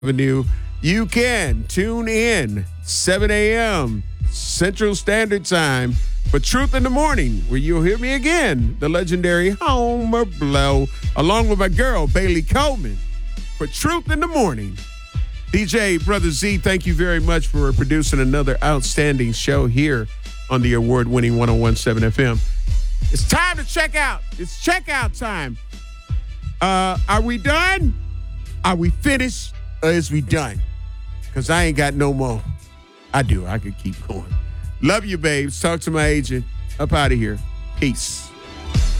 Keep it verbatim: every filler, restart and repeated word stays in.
Avenue. You can tune in seven a.m. Central Standard Time for Truth in the Morning, where you'll hear me again, the legendary Homer Blow, along with my girl, Bailey Coleman, for Truth in the Morning. D J Brother Z, thank you very much for producing another outstanding show here on the award-winning one oh one point seven F M. It's time to check out. It's checkout time. Uh, are we done? Are we finished? Or is we done? Because I ain't got no more. I do. I could keep going. Love you, babes. Talk to my agent. Up out of here. Peace.